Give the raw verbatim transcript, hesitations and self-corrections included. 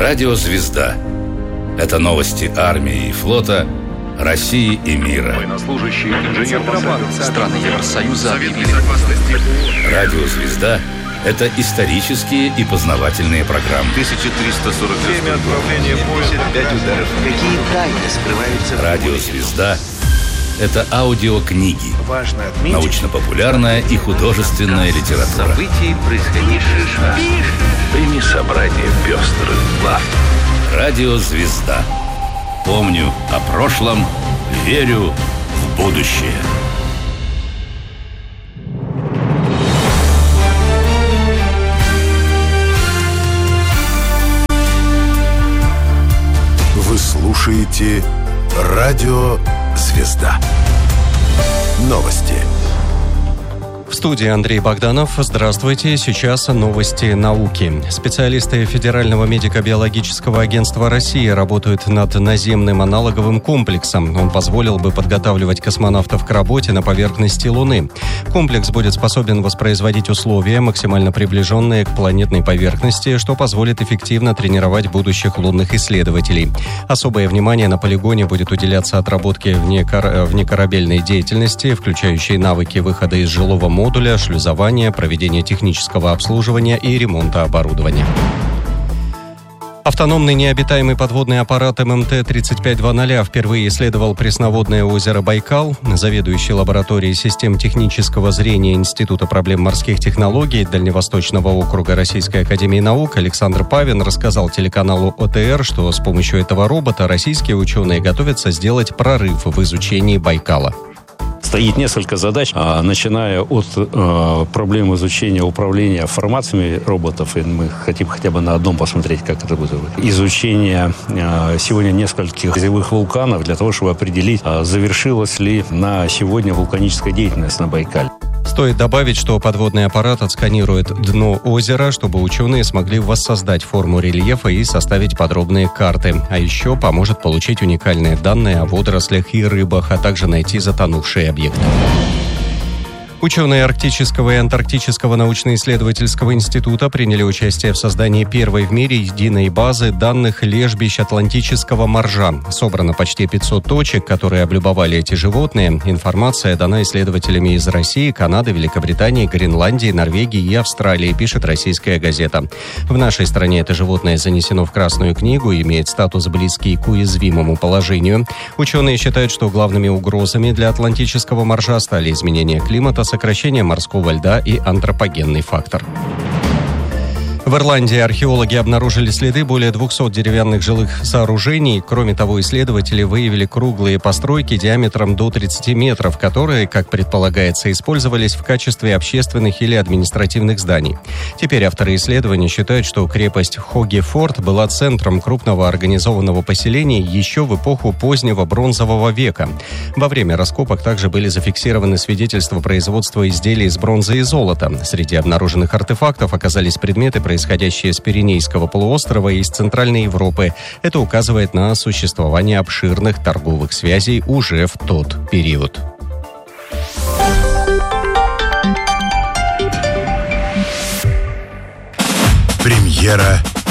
Радио «Звезда». Это новости армии и флота, России и мира. Военнослужащие, инженер страны Евросоюза объявили. Радио «Звезда» — это исторические и познавательные программы. тысяча триста сорок Время отправления поезда. Пять ударов. Какие тайны скрываются? Радио «Звезда» — это аудиокниги, Важно отметить, научно-популярная и художественная литература. события, происходившие с нами. Прими собрание пестрых глав. Радио «Звезда». Помню о прошлом, верю в будущее. Вы слушаете Радио «Звезда». Новости. В студии Андрей Богданов. Здравствуйте. Сейчас новости науки. Специалисты Федерального медико-биологического агентства России работают над наземным аналоговым комплексом. Он позволил бы подготавливать космонавтов к работе на поверхности Луны. Комплекс будет способен воспроизводить условия, максимально приближенные к планетной поверхности, что позволит эффективно тренировать будущих лунных исследователей. Особое внимание на полигоне будет уделяться отработке внекор... внекорабельной деятельности, включающей навыки выхода из жилого модуля, модуля, шлюзования, проведения технического обслуживания и ремонта оборудования. Автономный необитаемый подводный аппарат эм эм тэ тридцать пять двадцать впервые исследовал пресноводное озеро Байкал. Заведующий лабораторией систем технического зрения Института проблем морских технологий Дальневосточного округа Российской академии наук Александр Павин рассказал телеканалу о тэ эр, что с помощью этого робота российские ученые готовятся сделать прорыв в изучении Байкала. Стоит несколько задач, начиная от э, проблем изучения управления формациями роботов, и мы хотим хотя бы на одном посмотреть, как это будет. Изучение э, сегодня нескольких грязевых вулканов для того, чтобы определить, э, завершилась ли на сегодня вулканическая деятельность на Байкале. Стоит добавить, что подводный аппарат отсканирует дно озера, чтобы ученые смогли воссоздать форму рельефа и составить подробные карты. А еще поможет получить уникальные данные о водорослях и рыбах, а также найти затонувшие объекты. Ученые Арктического и Антарктического научно-исследовательского института приняли участие в создании первой в мире единой базы данных лежбищ атлантического моржа. Собрано почти пятьсот точек, которые облюбовали эти животные. Информация дана исследователями из России, Канады, Великобритании, Гренландии, Норвегии и Австралии, пишет «Российская газета». В нашей стране это животное занесено в Красную книгу и имеет статус, близкий к уязвимому положению. Ученые считают, что главными угрозами для атлантического моржа стали изменения климата, сокращение морского льда и антропогенный фактор. В Ирландии археологи обнаружили следы более двухсот деревянных жилых сооружений. Кроме того, исследователи выявили круглые постройки диаметром до тридцати метров, которые, как предполагается, использовались в качестве общественных или административных зданий. Теперь авторы исследования считают, что крепость Хоги-Форт была центром крупного организованного поселения еще в эпоху позднего бронзового века. Во время раскопок также были зафиксированы свидетельства производства изделий из бронзы и золота. Среди обнаруженных артефактов оказались предметы, происходящие с Пиренейского полуострова и из Центральной Европы. Это указывает на существование обширных торговых связей уже в тот период. Премьера